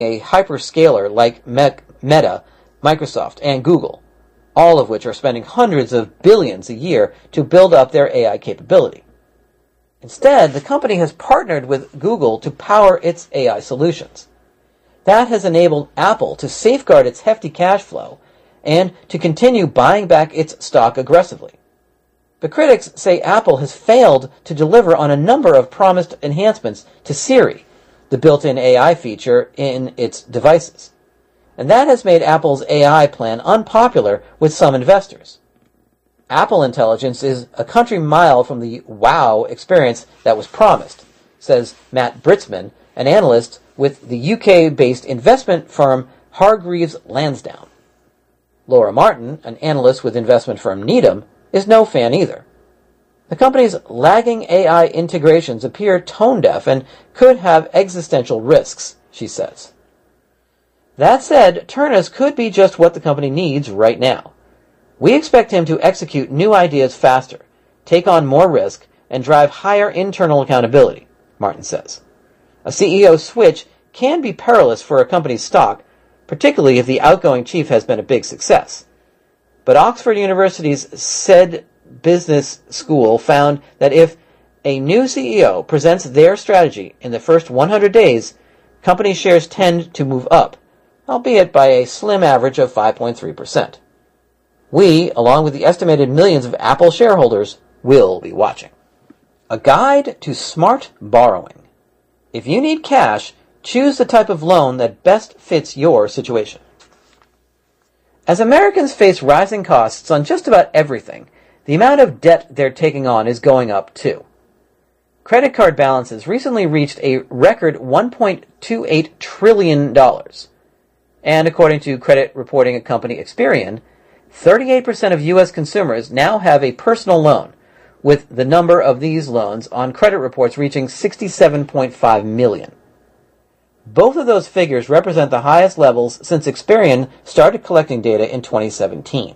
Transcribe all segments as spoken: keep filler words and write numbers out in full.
a hyperscaler like Meta, Microsoft, and Google, all of which are spending hundreds of billions a year to build up their A I capability. Instead, the company has partnered with Google to power its A I solutions. That has enabled Apple to safeguard its hefty cash flow and to continue buying back its stock aggressively. But critics say Apple has failed to deliver on a number of promised enhancements to Siri, the built-in A I feature in its devices. And that has made Apple's A I plan unpopular with some investors. Apple Intelligence is a country mile from the wow experience that was promised, says Matt Britzman, an analyst with the U K-based investment firm Hargreaves Lansdown. Laura Martin, an analyst with investment firm Needham, is no fan either. The company's lagging A I integrations appear tone-deaf and could have existential risks, she says. That said, Ternus could be just what the company needs right now. We expect him to execute new ideas faster, take on more risk, and drive higher internal accountability, Martin says. A C E O switch can be perilous for a company's stock, particularly if the outgoing chief has been a big success. But Oxford University's said business school found that if a new C E O presents their strategy in the first one hundred days, company shares tend to move up, albeit by a slim average of five point three percent. We, along with the estimated millions of Apple shareholders, will be watching. A guide to smart borrowing. If you need cash, choose the type of loan that best fits your situation. As Americans face rising costs on just about everything, the amount of debt they're taking on is going up too. Credit card balances recently reached a record one point two eight trillion dollars. And according to credit reporting company Experian, thirty-eight percent of U S consumers now have a personal loan, with the number of these loans on credit reports reaching sixty-seven point five million. Both of those figures represent the highest levels since Experian started collecting data in twenty seventeen.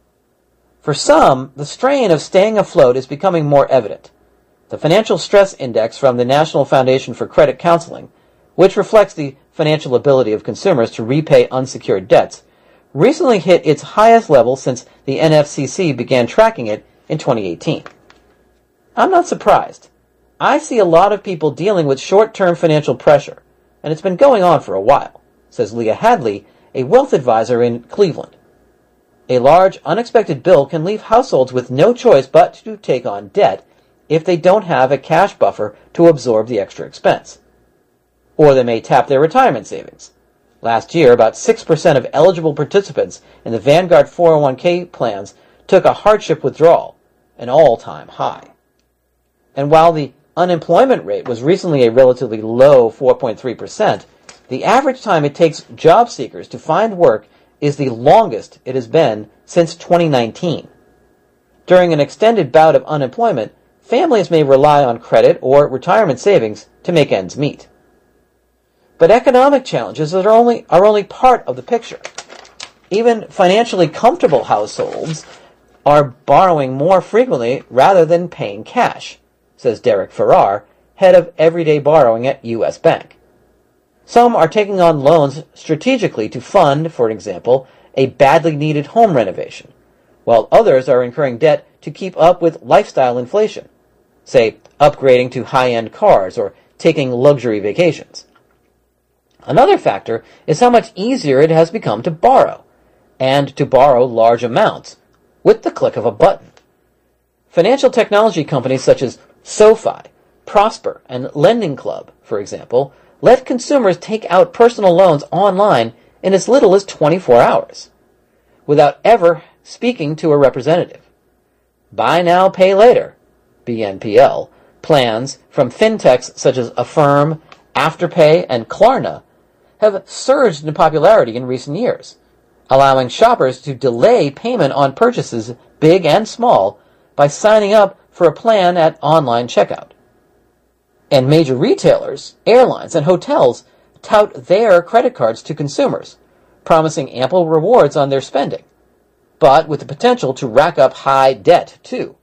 For some, the strain of staying afloat is becoming more evident. The Financial Stress Index from the National Foundation for Credit Counseling, which reflects the financial ability of consumers to repay unsecured debts, recently hit its highest level since the N F C C began tracking it in twenty eighteen. I'm not surprised. I see a lot of people dealing with short-term financial pressure, and it's been going on for a while, says Leah Hadley, a wealth advisor in Cleveland. A large, unexpected bill can leave households with no choice but to take on debt if they don't have a cash buffer to absorb the extra expense. Or they may tap their retirement savings. Last year, about six percent of eligible participants in the Vanguard four oh one k plans took a hardship withdrawal, an all-time high. And while the unemployment rate was recently a relatively low four point three percent, the average time it takes job seekers to find work is the longest it has been since twenty nineteen. During an extended bout of unemployment, families may rely on credit or retirement savings to make ends meet. But economic challenges are only, are only part of the picture. Even financially comfortable households are borrowing more frequently rather than paying cash, says Derek Farrar, head of everyday borrowing at U S Bank. Some are taking on loans strategically to fund, for example, a badly needed home renovation, while others are incurring debt to keep up with lifestyle inflation, say upgrading to high-end cars or taking luxury vacations. Another factor is how much easier it has become to borrow, and to borrow large amounts, with the click of a button. Financial technology companies such as SoFi, Prosper, and Lending Club, for example, let consumers take out personal loans online in as little as twenty-four hours, without ever speaking to a representative. Buy now, pay later, B N P L, plans from fintechs such as Affirm, Afterpay, and Klarna have surged in popularity in recent years, allowing shoppers to delay payment on purchases big and small by signing up for a plan at online checkout. And major retailers, airlines, and hotels tout their credit cards to consumers, promising ample rewards on their spending, but with the potential to rack up high debt, too.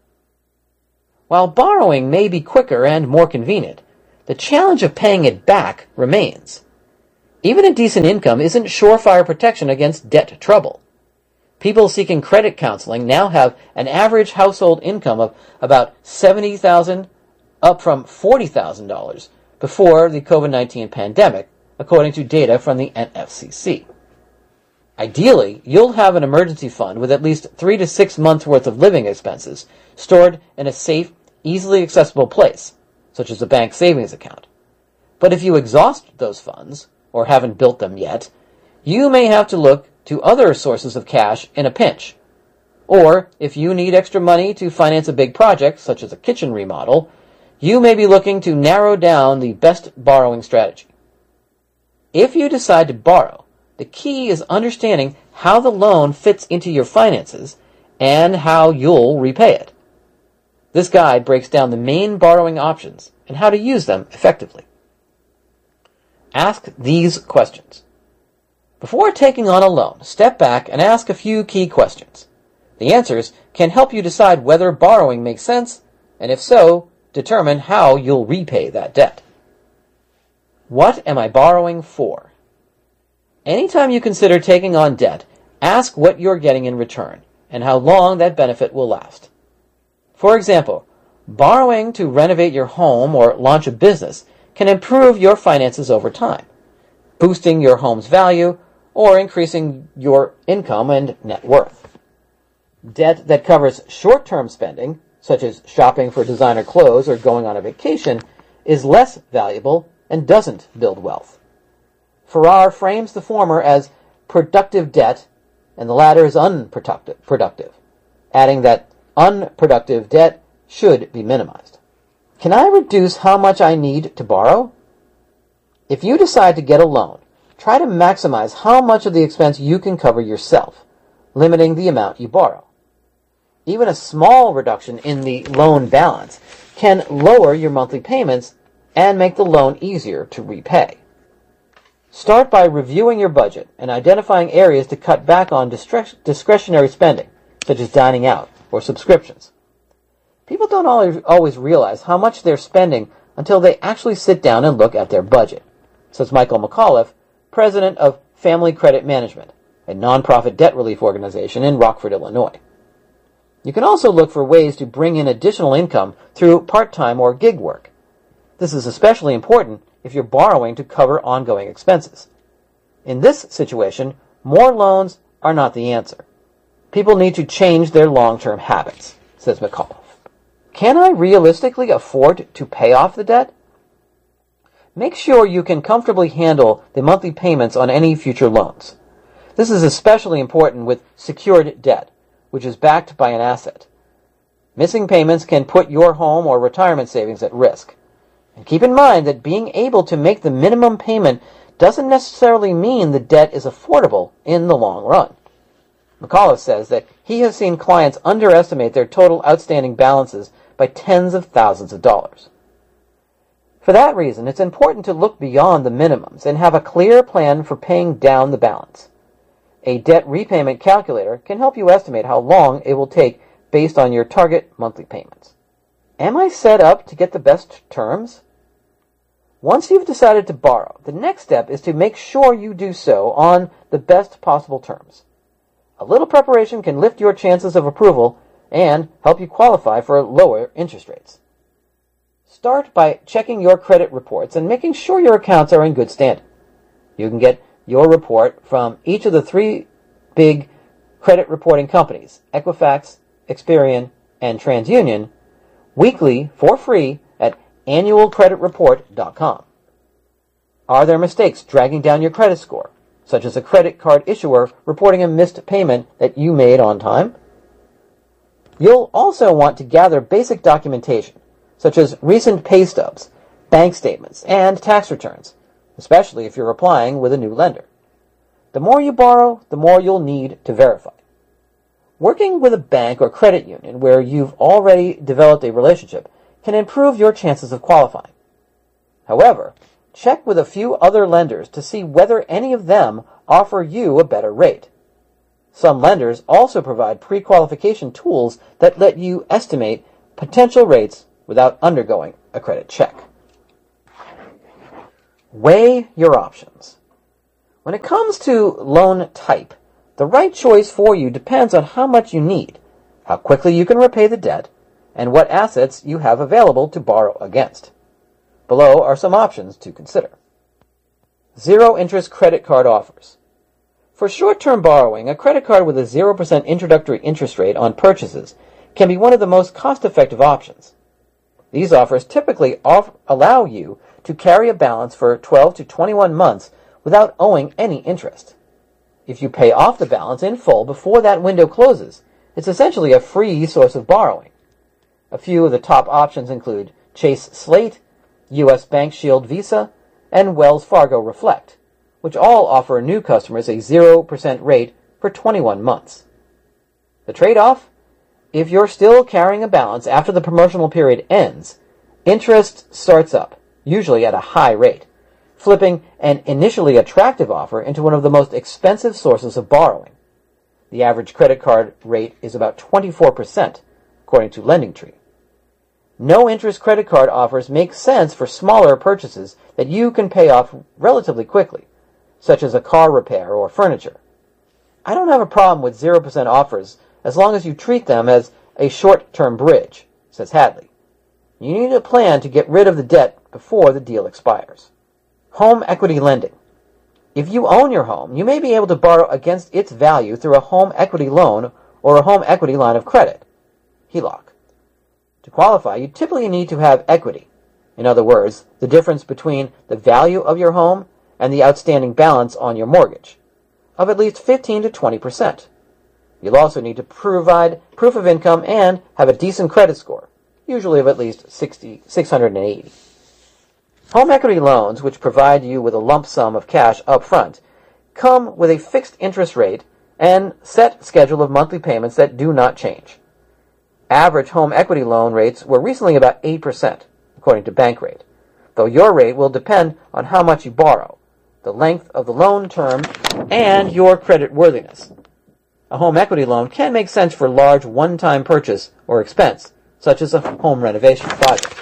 While borrowing may be quicker and more convenient, the challenge of paying it back remains. Even a decent income isn't surefire protection against debt trouble. People seeking credit counseling now have an average household income of about seventy thousand dollars, up from forty thousand dollars before the COVID nineteen pandemic, according to data from the N F C C. Ideally, you'll have an emergency fund with at least three to six months' worth of living expenses stored in a safe, easily accessible place, such as a bank savings account. But if you exhaust those funds, or haven't built them yet, you may have to look to other sources of cash in a pinch. Or, if you need extra money to finance a big project, such as a kitchen remodel, you may be looking to narrow down the best borrowing strategy. If you decide to borrow, the key is understanding how the loan fits into your finances and how you'll repay it. This guide breaks down the main borrowing options and how to use them effectively. Ask these questions. Before taking on a loan, step back and ask a few key questions. The answers can help you decide whether borrowing makes sense, and if so, determine how you'll repay that debt. What am I borrowing for? Anytime you consider taking on debt, ask what you're getting in return and how long that benefit will last. For example, borrowing to renovate your home or launch a business can improve your finances over time, boosting your home's value or increasing your income and net worth. Debt that covers short-term spending, such as shopping for designer clothes or going on a vacation, is less valuable and doesn't build wealth. Farrar frames the former as productive debt and the latter as unproductive, productive, adding that unproductive debt should be minimized. Can I reduce how much I need to borrow? If you decide to get a loan, try to maximize how much of the expense you can cover yourself, limiting the amount you borrow. Even a small reduction in the loan balance can lower your monthly payments and make the loan easier to repay. Start by reviewing your budget and identifying areas to cut back on discretionary spending, such as dining out or subscriptions. People don't always realize how much they're spending until they actually sit down and look at their budget, says Michael McAuliffe, president of Family Credit Management, a nonprofit debt relief organization in Rockford, Illinois. You can also look for ways to bring in additional income through part-time or gig work. This is especially important if you're borrowing to cover ongoing expenses. In this situation, more loans are not the answer. People need to change their long-term habits, says McAuliffe. Can I realistically afford to pay off the debt? Make sure you can comfortably handle the monthly payments on any future loans. This is especially important with secured debt, which is backed by an asset. Missing payments can put your home or retirement savings at risk. And keep in mind that being able to make the minimum payment doesn't necessarily mean the debt is affordable in the long run. McAuliffe says that he has seen clients underestimate their total outstanding balances by tens of thousands of dollars. For that reason, it's important to look beyond the minimums and have a clear plan for paying down the balance. A debt repayment calculator can help you estimate how long it will take based on your target monthly payments. Am I set up to get the best terms? Once you've decided to borrow, the next step is to make sure you do so on the best possible terms. A little preparation can lift your chances of approval and help you qualify for lower interest rates. Start by checking your credit reports and making sure your accounts are in good standing. You can get your report from each of the three big credit reporting companies, Equifax, Experian, and TransUnion, weekly for free at annual credit report dot com. Are there mistakes dragging down your credit score, such as a credit card issuer reporting a missed payment that you made on time? You'll also want to gather basic documentation, such as recent pay stubs, bank statements, and tax returns, especially if you're applying with a new lender. The more you borrow, the more you'll need to verify. Working with a bank or credit union where you've already developed a relationship can improve your chances of qualifying. However, check with a few other lenders to see whether any of them offer you a better rate. Some lenders also provide pre-qualification tools that let you estimate potential rates without undergoing a credit check. Weigh your options. When it comes to loan type, the right choice for you depends on how much you need, how quickly you can repay the debt, and what assets you have available to borrow against. Below are some options to consider. Zero-interest credit card offers. For short-term borrowing, a credit card with a zero percent introductory interest rate on purchases can be one of the most cost-effective options. These offers typically off- allow you to carry a balance for twelve to twenty-one months without owing any interest. If you pay off the balance in full before that window closes, it's essentially a free source of borrowing. A few of the top options include Chase Slate, U S Bank Shield Visa, and Wells Fargo Reflect, which all offer new customers a zero percent rate for twenty-one months. The trade-off? If you're still carrying a balance after the promotional period ends, interest starts up, usually at a high rate, flipping an initially attractive offer into one of the most expensive sources of borrowing. The average credit card rate is about twenty-four percent, according to LendingTree. No-interest credit card offers make sense for smaller purchases that you can pay off relatively quickly, such as a car repair or furniture. I don't have a problem with zero percent offers as long as you treat them as a short-term bridge, says Hadley. You need a plan to get rid of the debt before the deal expires. Home equity lending. If you own your home, you may be able to borrow against its value through a home equity loan or a home equity line of credit, H E L O C. To qualify, you typically need to have equity. In other words, the difference between the value of your home and the outstanding balance on your mortgage, of at least fifteen to twenty percent. You'll also need to provide proof of income and have a decent credit score, usually of at least six hundred eighty. Home equity loans, which provide you with a lump sum of cash up front, come with a fixed interest rate and set schedule of monthly payments that do not change. Average home equity loan rates were recently about eight percent, according to Bankrate, though your rate will depend on how much you borrow, the length of the loan term, and your credit worthiness. A home equity loan can make sense for large one-time purchase or expense, such as a home renovation project.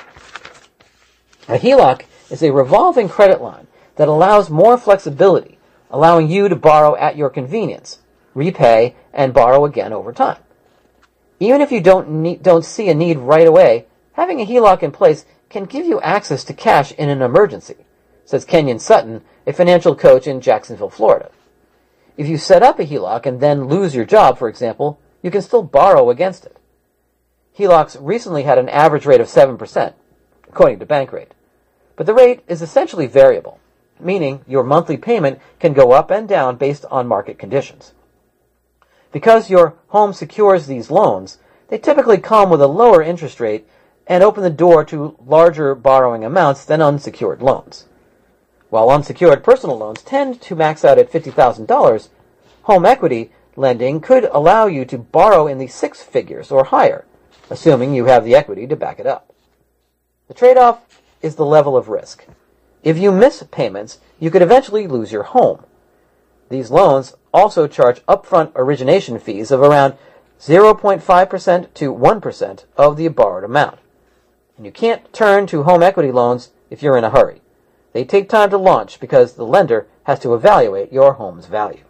A H E L O C is a revolving credit line that allows more flexibility, allowing you to borrow at your convenience, repay, and borrow again over time. Even if you don't need, don't see a need right away, having a H E L O C in place can give you access to cash in an emergency, says Kenyon Sutton, a financial coach in Jacksonville, Florida. If you set up a H E L O C and then lose your job, for example, you can still borrow against it. H E L O Cs recently had an average rate of seven percent, according to Bankrate. But the rate is essentially variable, meaning your monthly payment can go up and down based on market conditions. Because your home secures these loans, they typically come with a lower interest rate and open the door to larger borrowing amounts than unsecured loans. While unsecured personal loans tend to max out at fifty thousand dollars, home equity lending could allow you to borrow in the six figures or higher, assuming you have the equity to back it up. The trade-off is the level of risk. If you miss payments, you could eventually lose your home. These loans also charge upfront origination fees of around zero point five percent to one percent of the borrowed amount. And you can't turn to home equity loans if you're in a hurry. They take time to launch because the lender has to evaluate your home's value.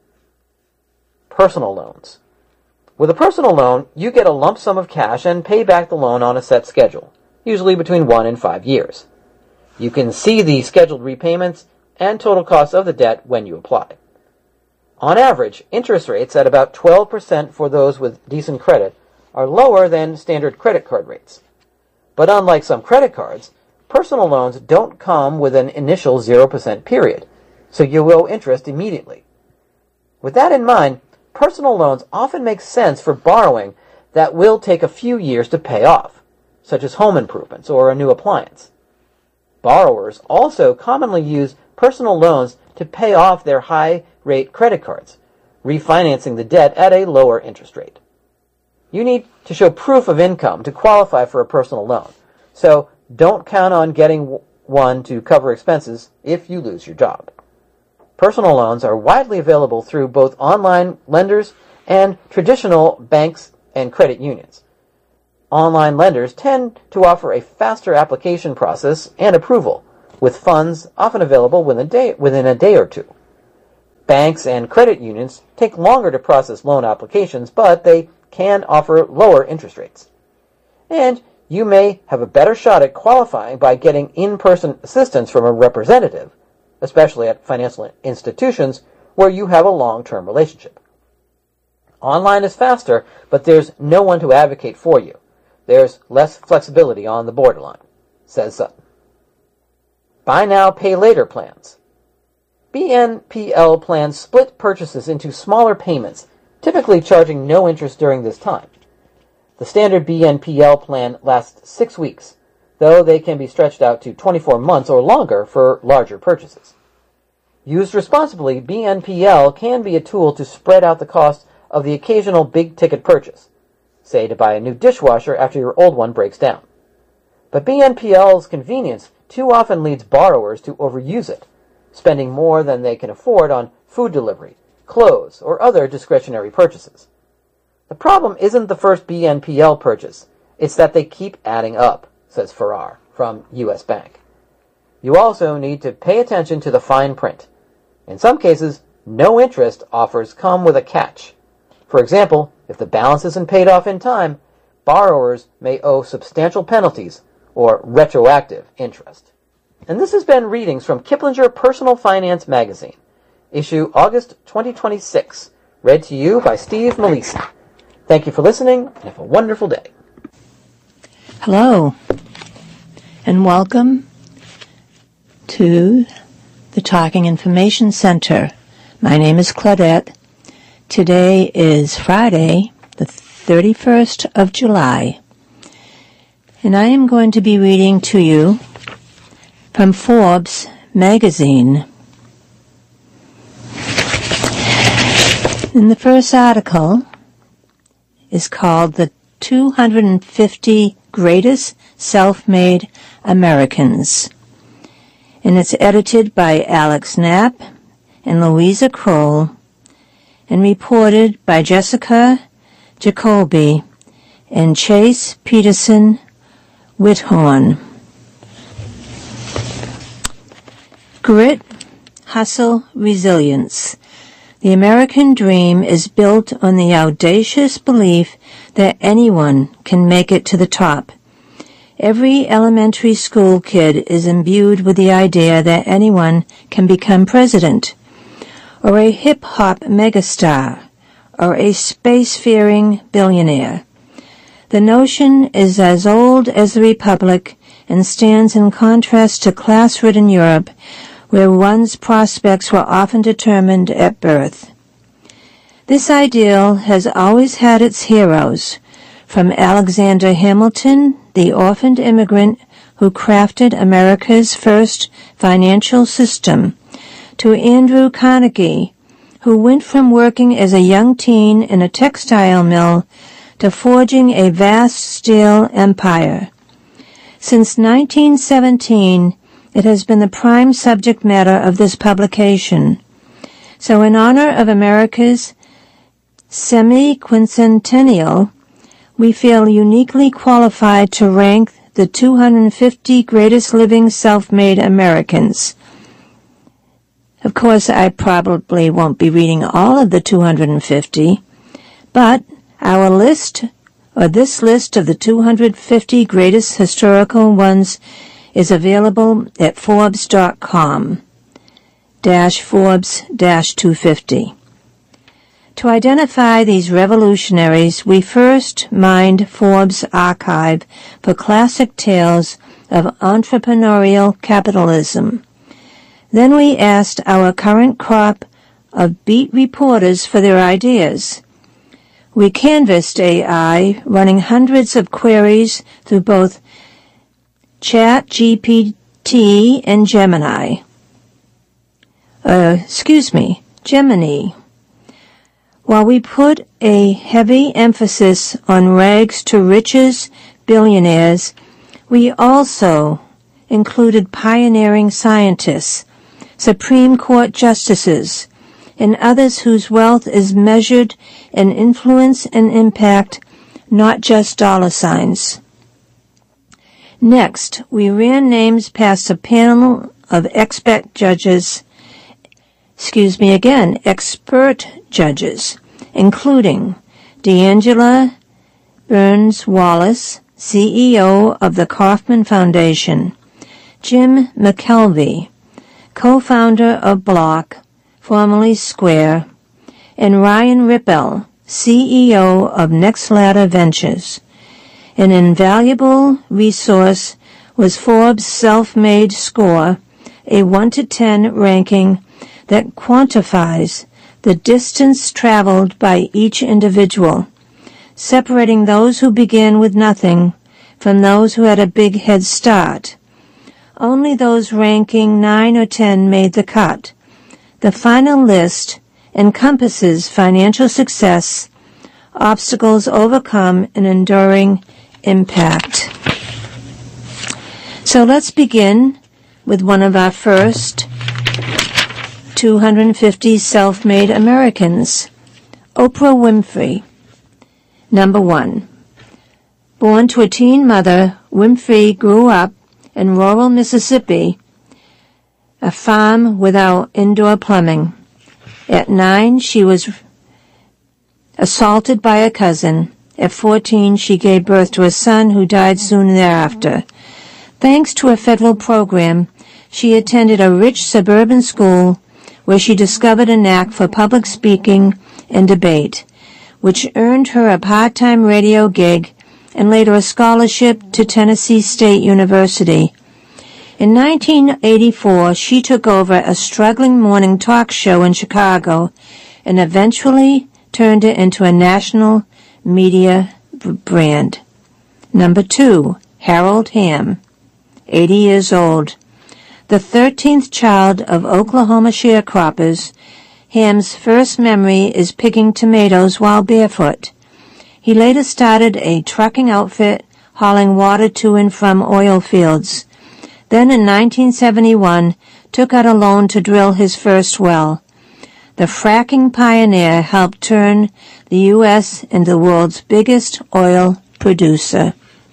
Personal loans. With a personal loan, you get a lump sum of cash and pay back the loan on a set schedule, usually between one and five years. You can see the scheduled repayments and total costs of the debt when you apply. On average, interest rates at about twelve percent for those with decent credit are lower than standard credit card rates. But unlike some credit cards, personal loans don't come with an initial zero percent period, so you owe interest immediately. With that in mind, personal loans often make sense for borrowing that will take a few years to pay off, such as home improvements or a new appliance. Borrowers also commonly use personal loans to pay off their high-rate credit cards, refinancing the debt at a lower interest rate. You need to show proof of income to qualify for a personal loan, so don't count on getting one to cover expenses if you lose your job. Personal loans are widely available through both online lenders and traditional banks and credit unions. Online lenders tend to offer a faster application process and approval, with funds often available within a day, within a day or two. Banks and credit unions take longer to process loan applications, but they can offer lower interest rates. And you may have a better shot at qualifying by getting in-person assistance from a representative, especially at financial institutions where you have a long-term relationship. Online is faster, but there's no one to advocate for you. There's less flexibility on the borderline, says Sutton. Buy now, pay later plans. B N P L plans split purchases into smaller payments, typically charging no interest during this time. The standard B N P L plan lasts six weeks, though they can be stretched out to twenty-four months or longer for larger purchases. Used responsibly, B N P L can be a tool to spread out the cost of the occasional big-ticket purchase, say to buy a new dishwasher after your old one breaks down. But B N P L's convenience too often leads borrowers to overuse it, spending more than they can afford on food delivery, clothes, or other discretionary purchases. The problem isn't the first B N P L purchase, it's that they keep adding up, says Farrar from U S Bank. You also need to pay attention to the fine print. In some cases, no interest offers come with a catch. For example, if the balance isn't paid off in time, borrowers may owe substantial penalties or retroactive interest. And this has been readings from Kiplinger Personal Finance Magazine, issue August twenty twenty-six, read to you by Steve Malisi. Thank you for listening, and have a wonderful day. Hello, and welcome to the Talking Information Center. My name is Claudette. Today is Friday, the thirty-first of July, and I am going to be reading to you from Forbes magazine. And the first article is called The two hundred fifty Greatest Self-Made Americans. And it's edited by Alex Knapp and Louisa Kroll and reported by Jessica Jacoby and Chase Peterson Whithorn. Grit, hustle, resilience. The American dream is built on the audacious belief that anyone can make it to the top. Every elementary school kid is imbued with the idea that anyone can become president, or a hip-hop megastar, or a space-faring billionaire. The notion is as old as the Republic and stands in contrast to class-ridden Europe, where one's prospects were often determined at birth. This ideal has always had its heroes, from Alexander Hamilton, the orphaned immigrant who crafted America's first financial system, to Andrew Carnegie, who went from working as a young teen in a textile mill to forging a vast steel empire. Since nineteen seventeen, it has been the prime subject matter of this publication. So in honor of America's semi-quincentennial, we feel uniquely qualified to rank the two hundred fifty greatest living self-made Americans. Of course, I probably won't be reading all of the two hundred fifty, but our list, or this list of the two hundred fifty greatest historical ones, is available at Forbes dot com, dash Forbes dash two fifty. To identify these revolutionaries, we first mined Forbes' archive for classic tales of entrepreneurial capitalism. Then we asked our current crop of beat reporters for their ideas. We canvassed A I, running hundreds of queries through both ChatGPT and Gemini. Uh, excuse me, Gemini. While we put a heavy emphasis on rags to riches billionaires, we also included pioneering scientists, Supreme Court justices, and others whose wealth is measured in influence and impact, not just dollar signs. Next, we ran names past a panel of expert judges excuse me again, expert judges, including D'Angela Burns Wallace, C E O of the Kauffman Foundation, Jim McKelvey, co-founder of Block, formerly Square, and Ryan Rippel, C E O of NextLadder Ventures. An invaluable resource was Forbes' Self-Made Score, a one to ten ranking that quantifies the distance traveled by each individual, separating those who began with nothing from those who had a big head start. Only those ranking nine or ten made the cut. The final list encompasses financial success, obstacles overcome, and enduring impact. So let's begin with one of our first two hundred fifty self-made Americans, Oprah Winfrey. Number one. Born to a teen mother, Winfrey grew up in rural Mississippi, a farm without indoor plumbing. At nine, she was assaulted by a cousin. At fourteen, she gave birth to a son who died soon thereafter. Thanks to a federal program, she attended a rich suburban school where she discovered a knack for public speaking and debate, which earned her a part-time radio gig and later a scholarship to Tennessee State University. In nineteen eighty-four, she took over a struggling morning talk show in Chicago and eventually turned it into a national media b- brand. Number two, Harold Hamm, eighty years old. The thirteenth child of Oklahoma sharecroppers, Hamm's first memory is picking tomatoes while barefoot. He later started a trucking outfit hauling water to and from oil fields. Then in nineteen seventy-one, took out a loan to drill his first well. The fracking pioneer helped turn the U S into the world's biggest oil producer.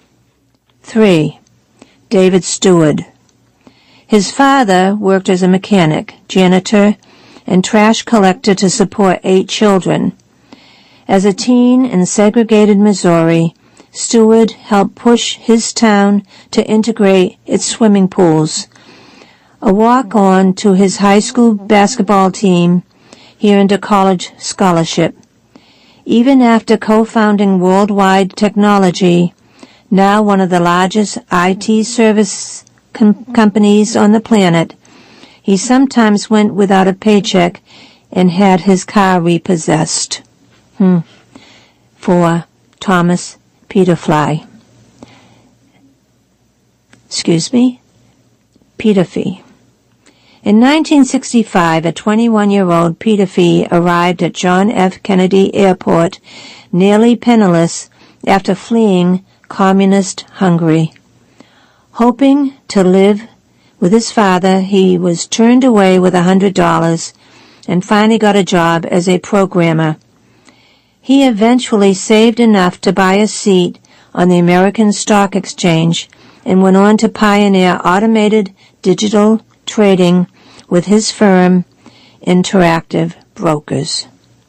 Three. David Stewart. His father worked as a mechanic, janitor, and trash collector to support eight children. As a teen in segregated Missouri, Stewart helped push his town to integrate its swimming pools. A walk-on to his high school basketball team, he earned a college scholarship. Even after co-founding Worldwide Technology, now one of the largest I T service com- companies on the planet, he sometimes went without a paycheck and had his car repossessed. Hmm. For Thomas Peterfly. Excuse me? Peterfy. In nineteen sixty-five, a twenty-one-year-old Peterfy arrived at John F. Kennedy Airport, nearly penniless, after fleeing communist Hungary. Hoping to live with his father, he was turned away with a hundred dollars and finally got a job as a programmer. He eventually saved enough to buy a seat on the American Stock Exchange and went on to pioneer automated digital trading with his firm, Interactive Brokers.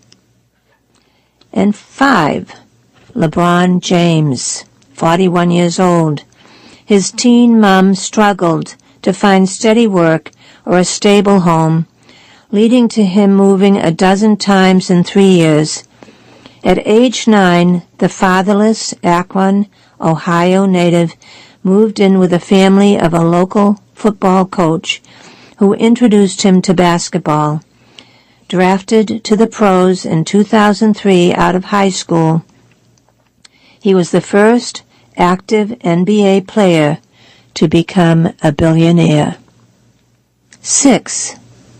And five, LeBron James, forty-one years old. His teen mom struggled to find steady work or a stable home, leading to him moving a dozen times in three years. At age nine, the fatherless Akron, Ohio native moved in with a family of a local football coach who introduced him to basketball. Drafted to the pros in two thousand three out of high school, he was the first active N B A player to become a billionaire. Six.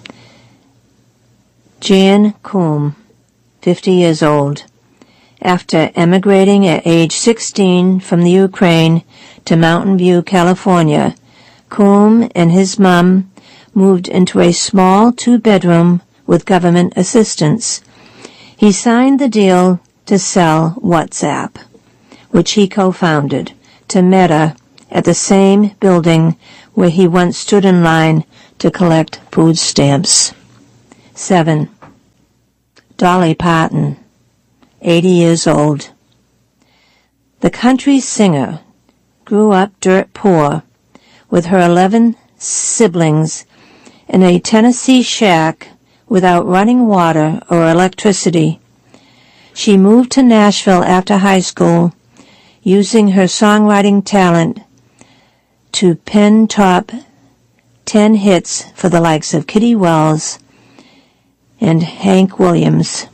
Jan Koum, fifty years old. After emigrating at age sixteen from the Ukraine to Mountain View, California, Koum and his mom moved into a small two-bedroom with government assistance. He signed the deal to sell WhatsApp, which he co-founded, to Meta at the same building where he once stood in line to collect food stamps. Seven. Dolly Parton, eighty years old. The country singer grew up dirt poor with her eleven siblings in a Tennessee shack without running water or electricity. She moved to Nashville after high school, using her songwriting talent to pen top ten hits for the likes of Kitty Wells and Hank Williams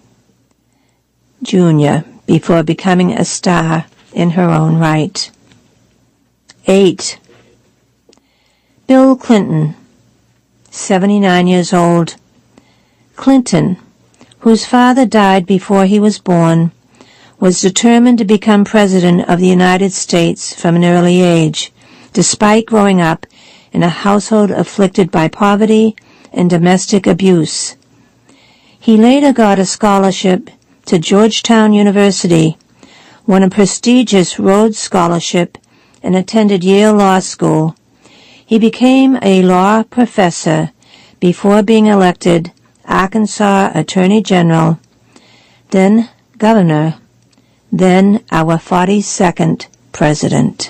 Junior before becoming a star in her own right. Eight. Bill Clinton, seventy-nine years old. Clinton, whose father died before he was born, was determined to become President of the United States from an early age, despite growing up in a household afflicted by poverty and domestic abuse. He later got a scholarship to Georgetown University, won a prestigious Rhodes Scholarship, and attended Yale Law School. He became a law professor before being elected Arkansas Attorney General, then Governor, then our forty-second President.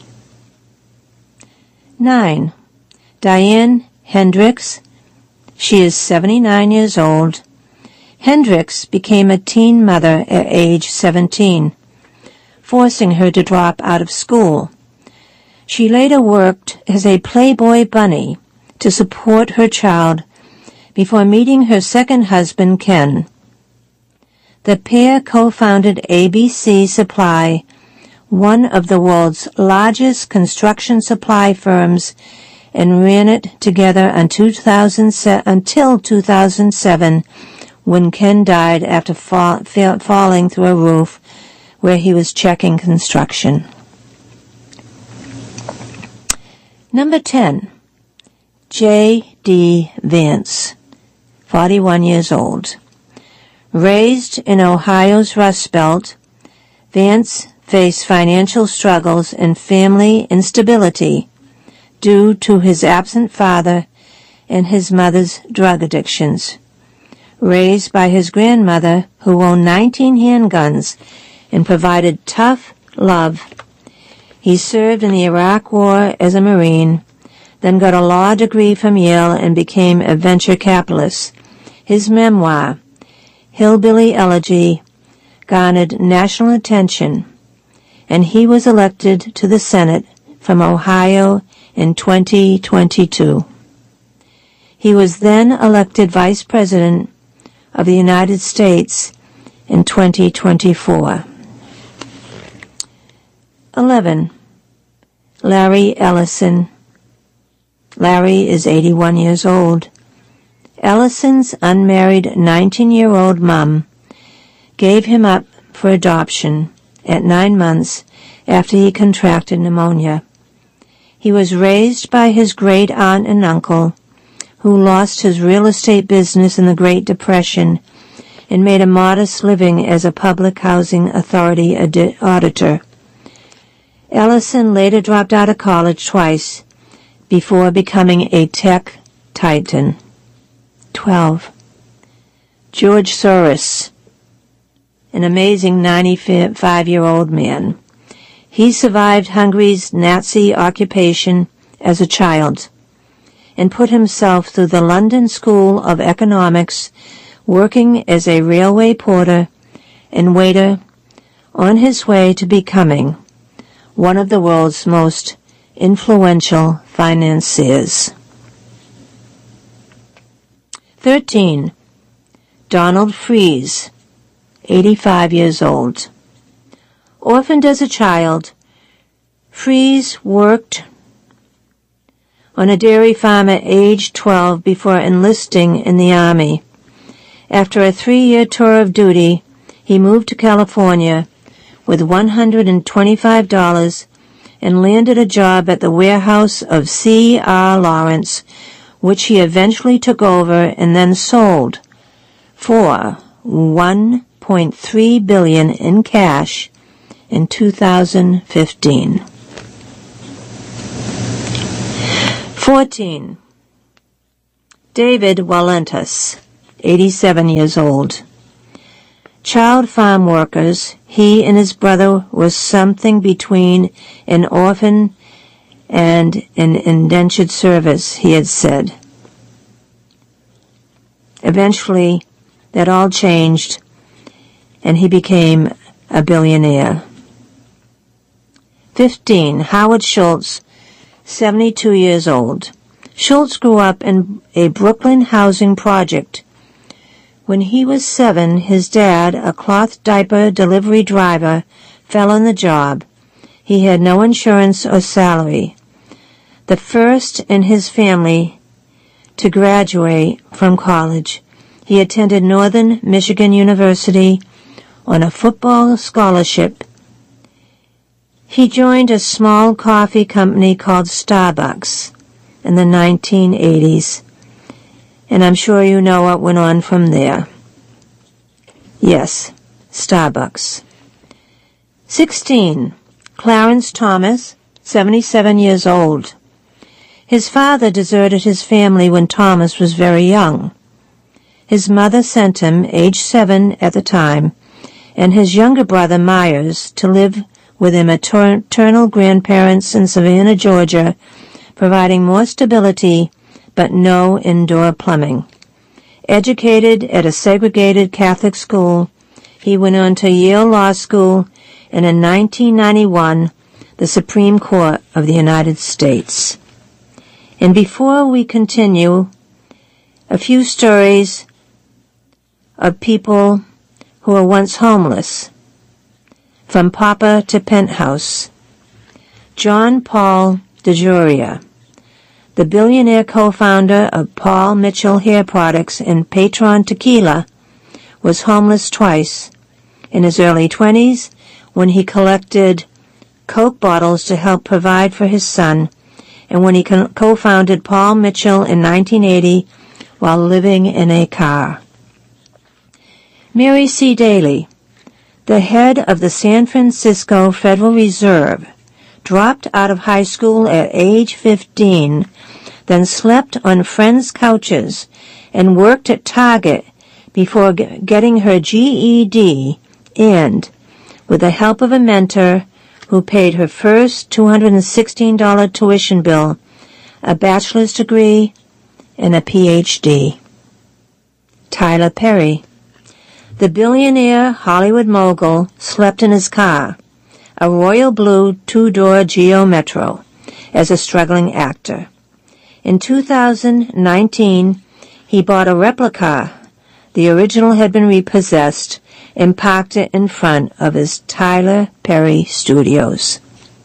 Nine. Diane Hendricks. She is seventy-nine years old. Hendricks became a teen mother at age seventeen, forcing her to drop out of school. She later worked as a Playboy bunny to support her child before meeting her second husband, Ken. The pair co-founded A B C Supply, one of the world's largest construction supply firms, and ran it together until two thousand seven, when Ken died after fall, fall, falling through a roof where he was checking construction. Number ten. J D Vance, forty-one years old. Raised in Ohio's Rust Belt, Vance faced financial struggles and family instability due to his absent father and his mother's drug addictions. Raised by his grandmother, who owned nineteen handguns and provided tough love, he served in the Iraq War as a Marine, then got a law degree from Yale and became a venture capitalist. His memoir, Hillbilly Elegy, garnered national attention, and he was elected to the Senate from Ohio in twenty twenty-two. He was then elected Vice President of the United States in twenty twenty-four. Eleven. Larry Ellison. Larry is eighty-one years old. Ellison's unmarried nineteen-year-old mom gave him up for adoption at nine months after he contracted pneumonia. He was raised by his great-aunt and uncle, who lost his real estate business in the Great Depression and made a modest living as a public housing authority audit- auditor. Ellison later dropped out of college twice before becoming a tech titan. Twelve. George Soros, an amazing ninety-five-year-old man. He survived Hungary's Nazi occupation as a child and put himself through the London School of Economics, working as a railway porter and waiter on his way to becoming one of the world's most influential financiers. Thirteen. Donald Freeze, eighty-five years old. Orphaned as a child, Freeze worked on a dairy farm at age twelve before enlisting in the Army. After a three-year tour of duty, he moved to California with one hundred twenty-five dollars and landed a job at the warehouse of C R Lawrence, which he eventually took over and then sold for one point three billion dollars in cash in two thousand fifteen. Fourteen. David Walentis, eighty-seven years old. Child farm workers, he and his brother were something between an orphan and an indentured service, he had said. Eventually, that all changed, and he became a billionaire. Fifteen, Howard Schultz, seventy-two years old. Schultz grew up in a Brooklyn housing project. When he was seven, his dad, a cloth diaper delivery driver, fell on the job. He had no insurance or salary. The first in his family to graduate from college, he attended Northern Michigan University on a football scholarship. He joined a small coffee company called Starbucks in the nineteen eighties. And I'm sure you know what went on from there. Yes, Starbucks. Sixteen, Clarence Thomas, seventy-seven years old. His father deserted his family when Thomas was very young. His mother sent him, age seven at the time, and his younger brother Myers to live with his maternal grandparents in Savannah, Georgia, providing more stability but no indoor plumbing. Educated at a segregated Catholic school, he went on to Yale Law School and in nineteen ninety-one, the Supreme Court of the United States. And before we continue, a few stories of people who were once homeless, from pauper to penthouse. John Paul DeJoria, the billionaire co-founder of Paul Mitchell Hair Products and Patron Tequila, was homeless twice. In his early twenties, when he collected Coke bottles to help provide for his son, and when he co-founded Paul Mitchell in nineteen eighty while living in a car. Mary C. Daly, the head of the San Francisco Federal Reserve, dropped out of high school at age fifteen, then slept on friends' couches and worked at Target before g- getting her G E D and, with the help of a mentor who paid her first two hundred sixteen dollars tuition bill, a bachelor's degree, and a P H D. Tyler Perry, the billionaire Hollywood mogul, slept in his car, a royal blue two-door Geo Metro, as a struggling actor. In two thousand nineteen, he bought a replica. The original had been repossessed and parked it in front of his Tyler Perry Studios.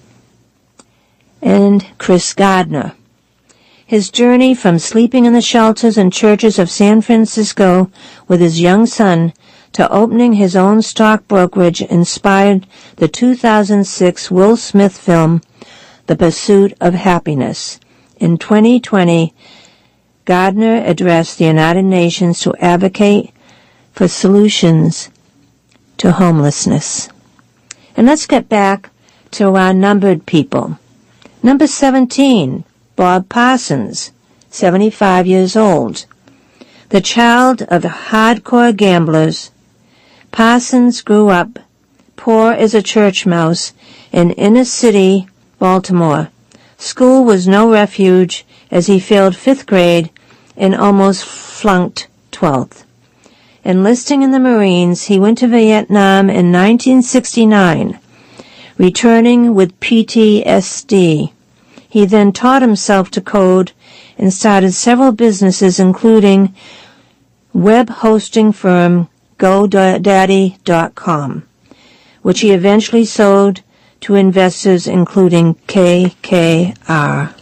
And Chris Gardner. His journey from sleeping in the shelters and churches of San Francisco with his young son to opening his own stock brokerage inspired the two thousand six Will Smith film, The Pursuit of Happiness. In twenty twenty, Gardner addressed the United Nations to advocate for solutions to homelessness. And let's get back to our numbered people. Number seventeen, Bob Parsons, seventy-five years old. The child of hardcore gamblers, Parsons grew up poor as a church mouse in inner-city Baltimore. School was no refuge as he failed fifth grade and almost flunked twelfth. Enlisting in the Marines, he went to Vietnam in nineteen sixty-nine, returning with P T S D. He then taught himself to code and started several businesses, including web hosting firm GoDaddy dot com, which he eventually sold to investors including K K R.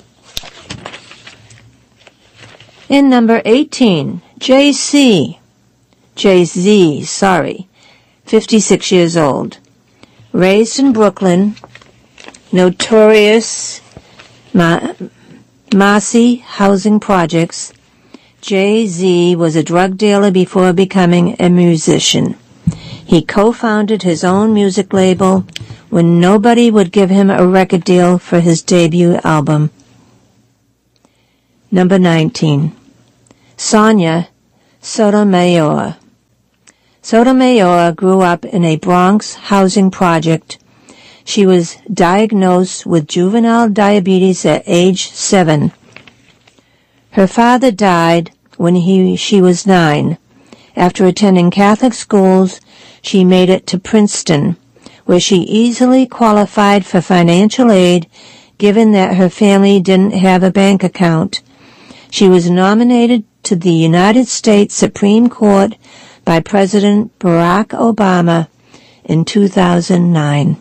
In number eighteen, J C, Jay-Z, sorry, fifty-six years old. Raised in Brooklyn, notorious Ma- Marcy housing projects, Jay-Z was a drug dealer before becoming a musician. He co-founded his own music label when nobody would give him a record deal for his debut album. Number nineteen. Sonia, Sotomayor. Sotomayor grew up in a Bronx housing project. She was diagnosed with juvenile diabetes at age seven. Her father died when he, she was nine. After attending Catholic schools, she made it to Princeton, where she easily qualified for financial aid, given that her family didn't have a bank account. She was nominated to the United States Supreme Court by President Barack Obama in two thousand nine.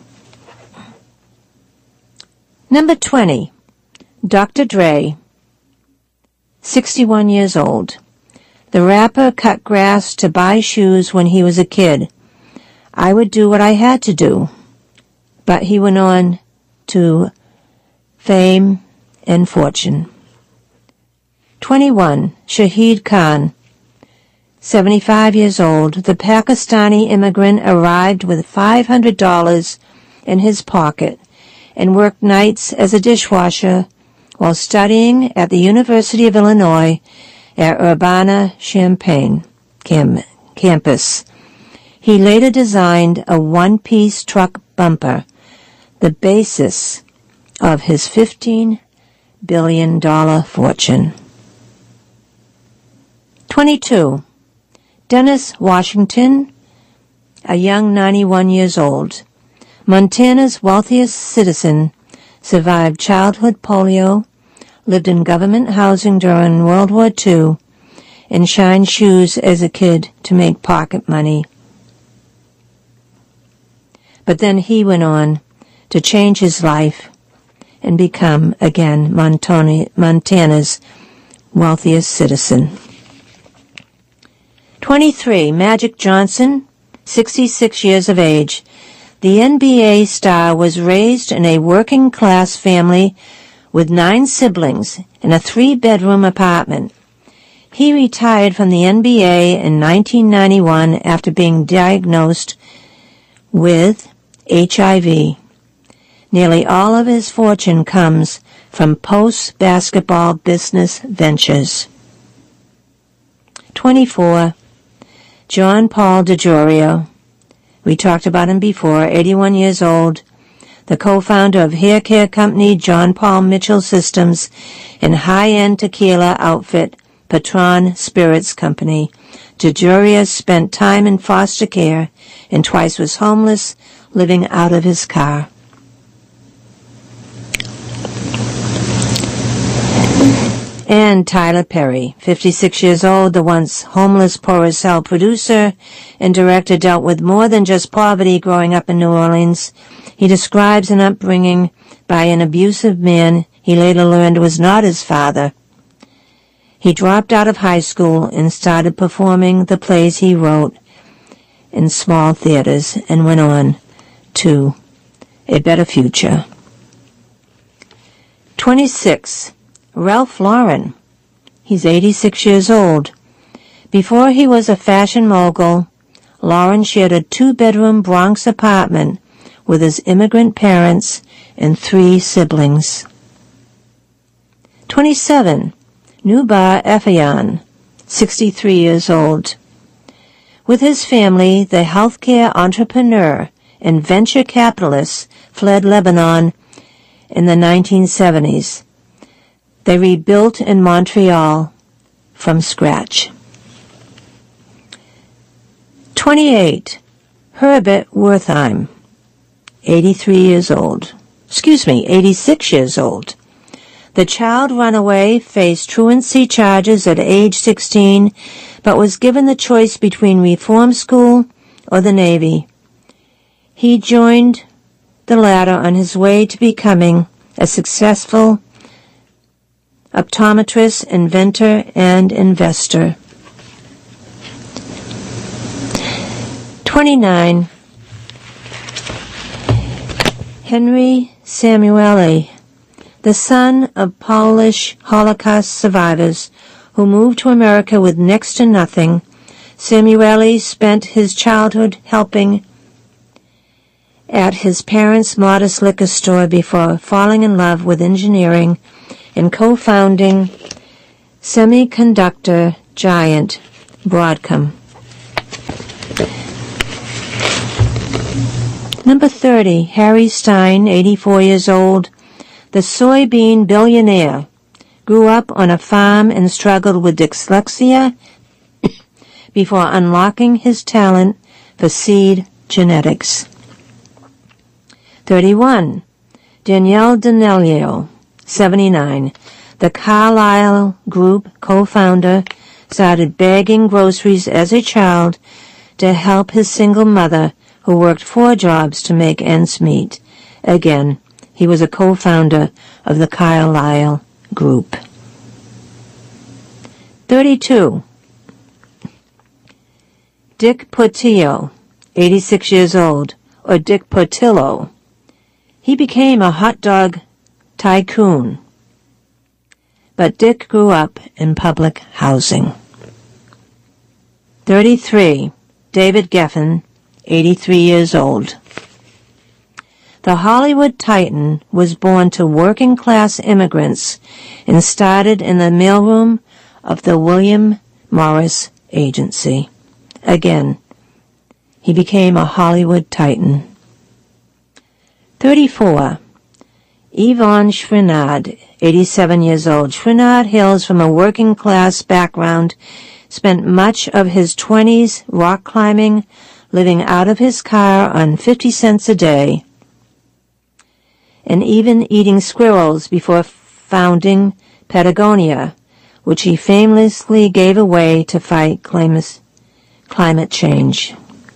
Number twenty. Doctor Dre, sixty-one years old. The rapper cut grass to buy shoes when he was a kid. I would do what I had to do. But he went on to fame and fortune. twenty-one. Shahid Khan, seventy-five years old. The Pakistani immigrant arrived with five hundred dollars in his pocket and worked nights as a dishwasher while studying at the University of Illinois at Urbana-Champaign cam- campus. He later designed a one-piece truck bumper, the basis of his fifteen billion dollars fortune. twenty-two. Dennis Washington, a young ninety-one years old. Montana's wealthiest citizen, survived childhood polio, lived in government housing during World War Two, and shined shoes as a kid to make pocket money. But then he went on to change his life and become, again, Montana, Montana's wealthiest citizen. twenty-three. Magic Johnson, sixty-six years of age. The N B A star was raised in a working-class family with nine siblings in a three-bedroom apartment. He retired from the N B A in nineteen ninety-one after being diagnosed with H I V. Nearly all of his fortune comes from post-basketball business ventures. twenty-four. John Paul DeJoria. We talked about him before, eighty-one years old, the co-founder of hair care company John Paul Mitchell Systems and high-end tequila outfit Patron Spirits Company. DeJoria spent time in foster care and twice was homeless, living out of his car. And Tyler Perry, fifty-six years old, the once homeless Poor as Hell producer and director, dealt with more than just poverty growing up in New Orleans. He describes an upbringing by an abusive man he later learned was not his father. He dropped out of high school and started performing the plays he wrote in small theaters and went on to a better future. twenty-six. Ralph Lauren. He's eighty-six years old. Before he was a fashion mogul, Lauren shared a two-bedroom Bronx apartment with his immigrant parents and three siblings. twenty-seven. Noubar Afeyan, sixty-three years old. With his family, the healthcare entrepreneur and venture capitalist fled Lebanon in the nineteen seventies. They rebuilt in Montreal from scratch. twenty-eight. Herbert Wertheim, eighty-three years old. Excuse me, eighty-six years old. The child runaway faced truancy charges at age sixteen, but was given the choice between reform school or the Navy. He joined the latter on his way to becoming a successful optometrist, inventor, and investor. twenty-nine. Henry Samueli, the son of Polish Holocaust survivors who moved to America with next to nothing. Samueli spent his childhood helping at his parents' modest liquor store before falling in love with engineering and co-founding semiconductor giant Broadcom. Number thirty, Harry Stein, eighty-four years old, the soybean billionaire, grew up on a farm and struggled with dyslexia before unlocking his talent for seed genetics. thirty-one, Danielle D'Amelio, seventy-nine, the Carlyle Group co-founder, started bagging groceries as a child to help his single mother who worked four jobs to make ends meet. Again, he was a co-founder of the Carlyle Group. thirty-two. Dick Portillo, eighty-six years old, or Dick Portillo. He became a hot dog tycoon, but Dick grew up in public housing. thirty-three. David Geffen, eighty-three years old. The Hollywood Titan was born to working-class immigrants and started in the mailroom of the William Morris Agency. Again, he became a Hollywood Titan. thirty-four. Yvonne Chouinard, eighty-seven years old. Chouinard hails from a working-class background, spent much of his twenties rock climbing, living out of his car on fifty cents a day, and even eating squirrels before founding Patagonia, which he famously gave away to fight climate change.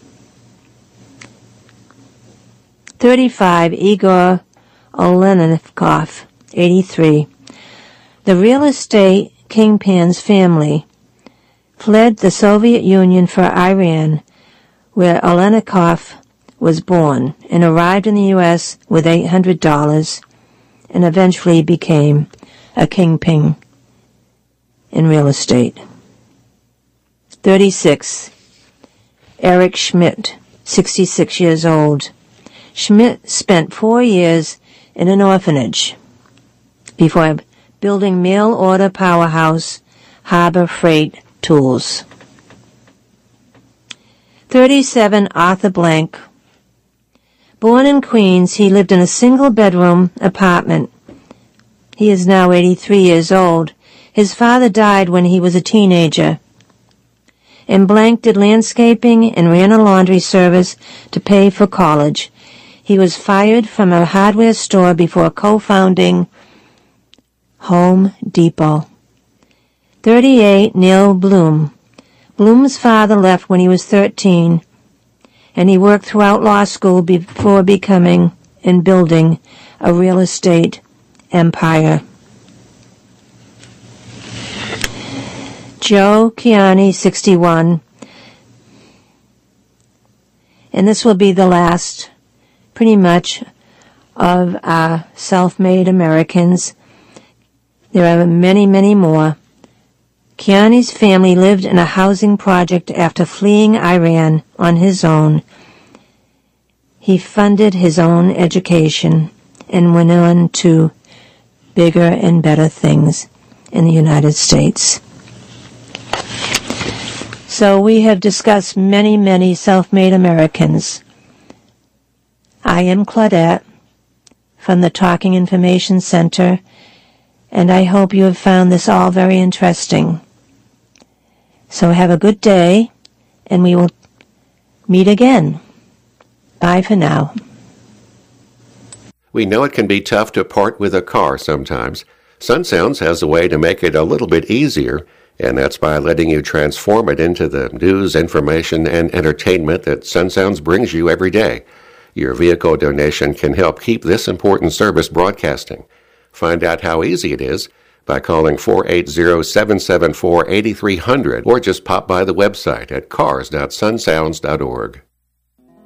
thirty-five. Igor Olenikov, eighty-three. The real estate kingpin's family fled the Soviet Union for Iran, where Olenikov was born, and arrived in the U S with eight hundred dollars, and eventually became a kingpin in real estate. thirty-six. Eric Schmidt, sixty-six years old. Schmidt spent four years in an orphanage before building mail-order powerhouse Harbor Freight Tools. thirty-seven. Arthur Blank. Born in Queens, he lived in a single-bedroom apartment. He is now eighty-three years old. His father died when he was a teenager. And Blank did landscaping and ran a laundry service to pay for college. He was fired from a hardware store before co-founding Home Depot. thirty-eight. Neil Bloom. Bloom's father left when he was thirteen, and he worked throughout law school before becoming and building a real estate empire. Joe Kiani, sixty-one, and this will be the last, pretty much, of our self-made Americans. There are many, many more. Kiani's family lived in a housing project after fleeing Iran on his own. He funded his own education and went on to bigger and better things in the United States. So we have discussed many, many self-made Americans. I am Claudette from the Talking Information Center, and I hope you have found this all very interesting. So have a good day, and we will meet again. Bye for now. We know it can be tough to part with a car sometimes. SunSounds has a way to make it a little bit easier, and that's by letting you transform it into the news, information, and entertainment that SunSounds brings you every day. Your vehicle donation can help keep this important service broadcasting. Find out how easy it is by calling four eight zero, seven seven four, eight three zero zero or just pop by the website at cars dot sunsounds dot org.